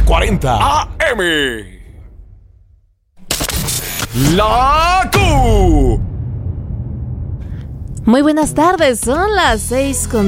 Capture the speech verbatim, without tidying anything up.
cuarenta A M. La Q. Muy buenas tardes, son las seis con